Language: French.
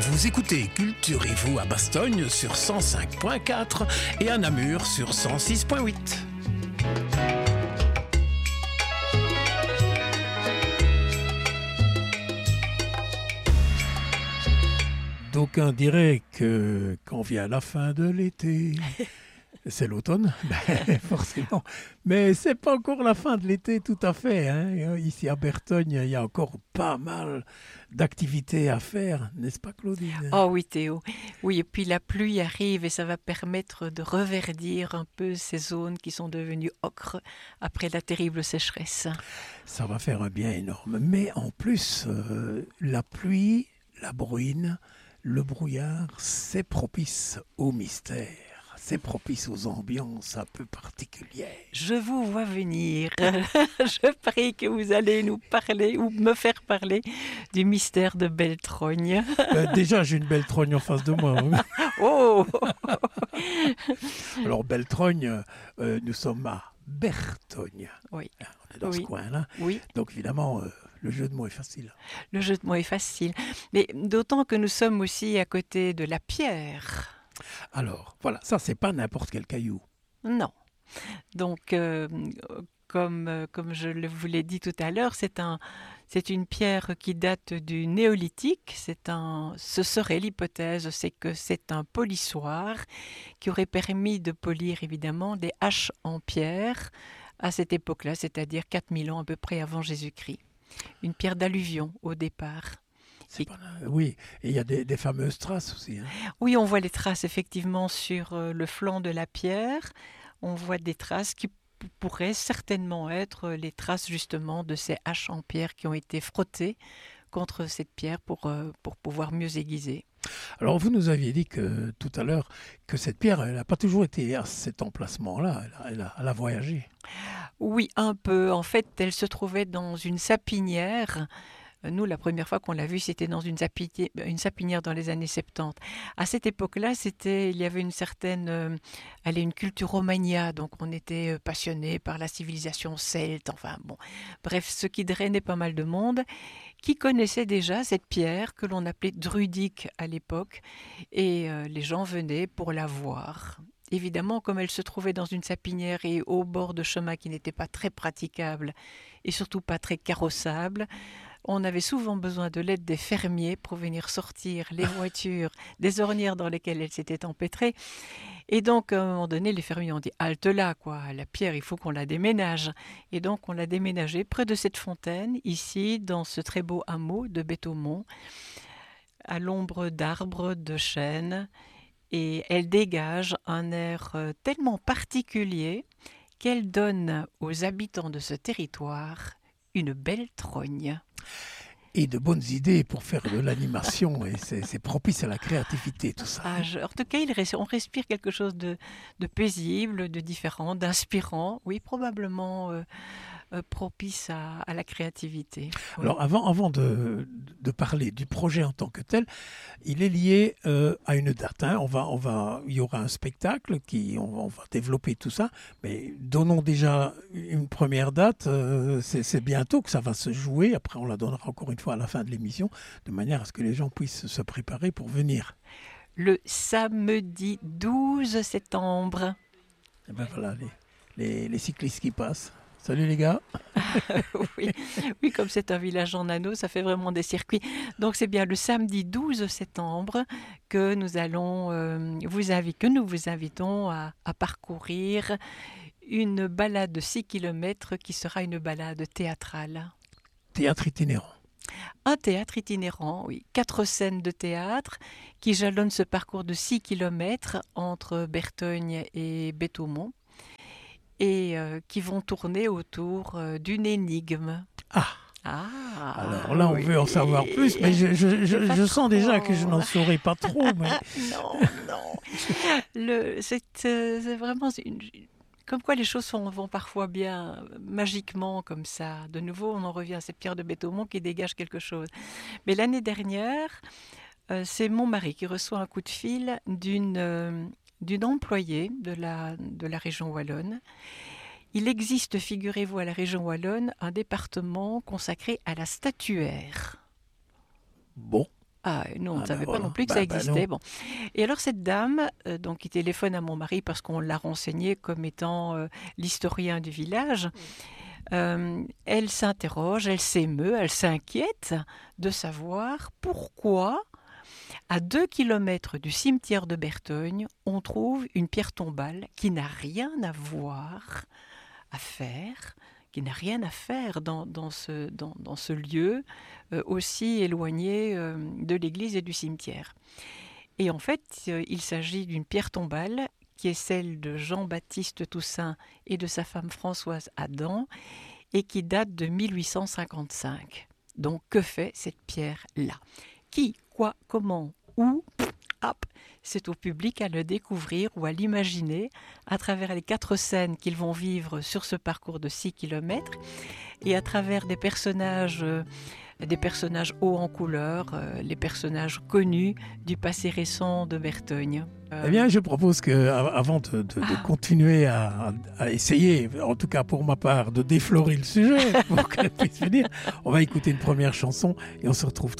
Vous écoutez Culturez-vous à Bastogne sur 105.4 et à Namur sur 106.8. D'aucuns diraient que quand vient la fin de l'été, c'est l'automne, forcément. Mais c'est pas encore la fin de l'été tout à fait. Hein. Ici à Bertogne, il y a encore pas mal d'activités à faire, n'est-ce pas Claudine? Oh oui Théo, oui et puis la pluie arrive et ça va permettre de reverdir un peu ces zones qui sont devenues ocre après la terrible sécheresse. Ça va faire un bien énorme. Mais en plus, la pluie, la bruine, le brouillard, c'est propice au mystère. C'est propice aux ambiances un peu particulières. Je vous vois venir. Je prie que vous allez nous parler ou me faire parler du mystère de Belletrogne. Déjà, j'ai une belle trogne en face de moi. Oh. Alors, Belletrogne, nous sommes à Bertogne. Oui. On est dans ce coin-là. Oui. Donc, évidemment, le jeu de mots est facile. Le jeu de mots est facile. Mais d'autant que nous sommes aussi à côté de la pierre. Alors, voilà, ça, c'est pas n'importe quel caillou. Non. Donc, comme je vous l'ai dit tout à l'heure, c'est une pierre qui date du néolithique. Ce serait l'hypothèse, c'est que c'est un polissoir qui aurait permis de polir évidemment des haches en pierre à cette époque-là, c'est-à-dire 4000 ans à peu près avant Jésus-Christ. Une pierre d'alluvion au départ. Oui, et il y a des fameuses traces aussi. Hein. Oui, on voit les traces effectivement sur le flanc de la pierre. On voit des traces qui pourraient certainement être les traces justement de ces haches en pierre qui ont été frottées contre cette pierre pour pouvoir mieux aiguiser. Alors vous nous aviez dit tout à l'heure que cette pierre, elle n'a pas toujours été à cet emplacement-là, elle a voyagé. Oui, un peu. En fait, elle se trouvait dans une sapinière. Nous, la première fois qu'on l'a vue, c'était dans une sapinière dans les années 70. À cette époque-là, il y avait une certaine, une culturomania, donc on était passionnés par la civilisation celte, enfin bon, bref, ce qui drainait pas mal de monde, qui connaissait déjà cette pierre que l'on appelait druidique à l'époque, et les gens venaient pour la voir. Évidemment, comme elle se trouvait dans une sapinière et au bord de chemins qui n'étaient pas très praticables et surtout pas très carrossables, on avait souvent besoin de l'aide des fermiers pour venir sortir les voitures des ornières dans lesquelles elles s'étaient empêtrées. Et donc, à un moment donné, les fermiers ont dit « Halte là, quoi, la pierre, il faut qu'on la déménage ». Et donc, on l'a déménagée près de cette fontaine, ici, dans ce très beau hameau de Bétaumont, à l'ombre d'arbres, de chênes. Et elle dégage un air tellement particulier qu'elle donne aux habitants de ce territoire une belle trogne. Et de bonnes idées pour faire de l'animation, et c'est propice à la créativité, tout ça. En tout cas, on respire quelque chose de paisible, de différent, d'inspirant, oui, probablement propice à la créativité. Oui. Alors, avant de parler du projet en tant que tel, il est lié à une date. Hein. Il y aura un spectacle, on va développer tout ça, mais donnons déjà une première date. C'est bientôt que ça va se jouer. Après, on la donnera encore une fois à la fin de l'émission, de manière à ce que les gens puissent se préparer pour venir. Le samedi 12 septembre. Et ben voilà, les cyclistes qui passent. Salut les gars. Oui, comme c'est un village en anneau, ça fait vraiment des circuits. Donc c'est bien le samedi 12 septembre que nous vous invitons à parcourir une balade de 6 km qui sera une balade théâtrale. Théâtre itinérant. Un théâtre itinérant, oui. 4 scènes de théâtre qui jalonnent ce parcours de 6 km entre Bertogne et Bétaumont. Et qui vont tourner autour d'une énigme. Alors là, on veut en savoir plus, mais je sens déjà que je n'en saurais pas trop. Mais... non. C'est vraiment comme quoi les choses vont parfois bien magiquement comme ça. De nouveau, on en revient à cette pierre de Bétaumont qui dégage quelque chose. Mais l'année dernière, c'est mon mari qui reçoit un coup de fil d'une employée de la région wallonne. Il existe, figurez-vous, à la région wallonne, un département consacré à la statuaire. Bon. Ah, nous, on ne Ah ben savait pas voilà. non plus que ça Ben existait. non. Bon. Et alors, cette dame, donc, qui téléphone à mon mari parce qu'on l'a renseignée comme étant l'historien du village, elle s'interroge, elle s'émeut, elle s'inquiète de savoir pourquoi, à 2 kilomètres du cimetière de Bertogne, on trouve une pierre tombale qui n'a rien à faire, qui n'a rien à faire dans ce lieu aussi éloigné de l'église et du cimetière. Et en fait, il s'agit d'une pierre tombale qui est celle de Jean-Baptiste Toussaint et de sa femme Françoise Adam, et qui date de 1855. Donc, que fait cette pierre-là? Qui, quoi, comment, où? Hop, c'est au public à le découvrir ou à l'imaginer à travers les 4 scènes qu'ils vont vivre sur ce parcours de 6 kilomètres et à travers des personnages hauts en couleur, les personnages connus du passé récent de Bertogne. Eh bien, je propose que, avant de continuer à essayer, en tout cas pour ma part, de déflorer le sujet pour qu'elle puisse venir, on va écouter une première chanson et on se retrouve